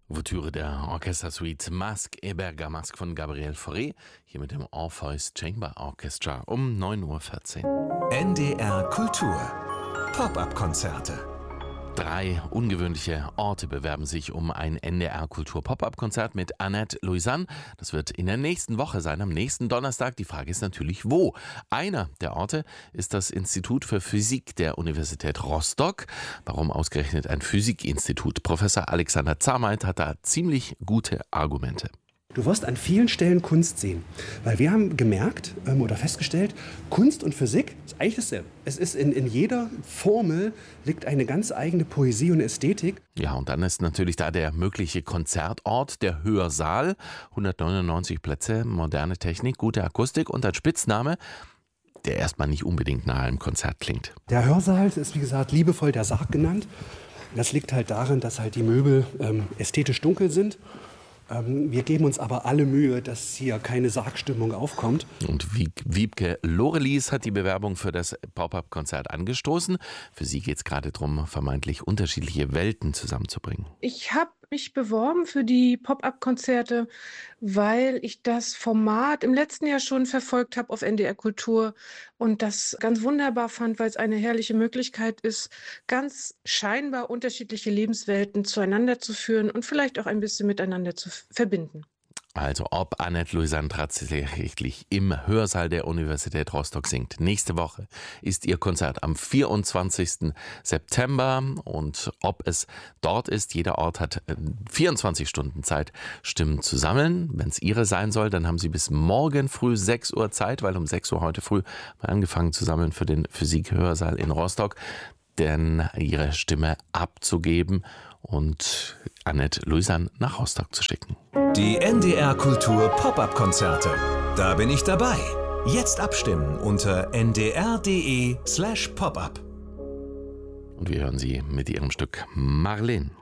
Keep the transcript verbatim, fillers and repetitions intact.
Ouvertüre der Orchestersuite Masque et Bergamasque von Gabriel Fauré, hier mit dem Orpheus Chamber Orchestra um neun Uhr vierzehn. N D R Kultur Pop-up-Konzerte. Drei ungewöhnliche Orte bewerben sich um ein N D R Kultur Pop-up-Konzert mit Annette Louisanne. Das wird in der nächsten Woche sein, am nächsten Donnerstag. Die Frage ist natürlich, wo? Einer der Orte ist das Institut für Physik der Universität Rostock. Warum ausgerechnet ein Physikinstitut? Professor Alexander Zahrmeit hat da ziemlich gute Argumente. Du wirst an vielen Stellen Kunst sehen, weil wir haben gemerkt ähm, oder festgestellt, Kunst und Physik ist eigentlich dasselbe. Es ist in, in jeder Formel liegt eine ganz eigene Poesie und Ästhetik. Ja, und dann ist natürlich da der mögliche Konzertort, der Hörsaal. hundertneunundneunzig Plätze, moderne Technik, gute Akustik und ein Spitzname, der erstmal nicht unbedingt nahe im Konzert klingt. Der Hörsaal ist, wie gesagt, liebevoll der Sarg genannt. Das liegt halt darin, dass halt die Möbel ähm, ästhetisch dunkel sind. Wir geben uns aber alle Mühe, dass hier keine Sargstimmung aufkommt. Und Wiebke Lorelis hat die Bewerbung für das Pop-up-Konzert angestoßen. Für sie geht es gerade darum, vermeintlich unterschiedliche Welten zusammenzubringen. Ich habe mich beworben für die Pop-up-Konzerte, weil ich das Format im letzten Jahr schon verfolgt habe auf N D R Kultur und das ganz wunderbar fand, weil es eine herrliche Möglichkeit ist, ganz scheinbar unterschiedliche Lebenswelten zueinander zu führen und vielleicht auch ein bisschen miteinander zu verbinden. Also ob Annette Louisanne tatsächlich im Hörsaal der Universität Rostock singt. Nächste Woche ist ihr Konzert am vierundzwanzigsten September und ob es dort ist, jeder Ort hat vierundzwanzig Stunden Zeit, Stimmen zu sammeln. Wenn es ihre sein soll, dann haben sie bis morgen früh sechs Uhr Zeit, weil um sechs Uhr heute früh mal angefangen zu sammeln für den Physik-Hörsaal in Rostock, denn ihre Stimme abzugeben und Annette Louisanne nach Rostock zu schicken. Die N D R Kultur Pop-up-Konzerte. Da bin ich dabei. Jetzt abstimmen unter n d r punkt d e slash pop up. Und wir hören sie mit ihrem Stück Marlene.